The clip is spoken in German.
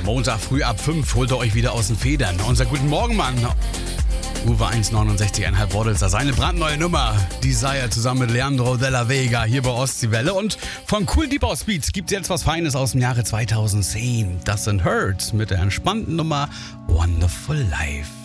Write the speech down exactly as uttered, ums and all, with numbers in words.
Montag früh ab fünf holt er euch wieder aus den Federn. Unser Guten Morgen-Mann, Uwe eins neunundsechzig Komma fünf Wordelstar, seine brandneue Nummer, Desire zusammen mit Leandro Della Vega hier bei Ostseewelle. Und von Cool Deep House Beats gibt es jetzt was Feines aus dem Jahre zweitausendzehn. Das sind Hurts mit der entspannten Nummer Wonderful Life.